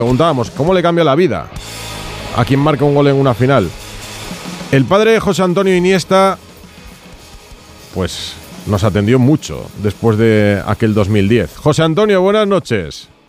Preguntábamos, ¿cómo le cambia la vida a quien marca un gol en una final? El padre de José Antonio Iniesta, pues nos atendió mucho después de aquel 2010. José Antonio, buenas noches.